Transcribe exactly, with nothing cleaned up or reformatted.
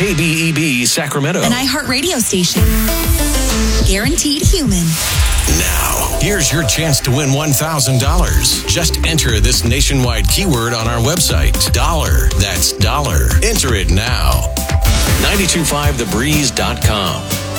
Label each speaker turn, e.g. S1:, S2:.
S1: K B E B Sacramento.
S2: An iHeartRadio station. Guaranteed human.
S1: Now, here's your chance to win one thousand dollars. Just enter this nationwide keyword on our website. Dollar. That's dollar. Enter it now. nine two five the breeze dot com.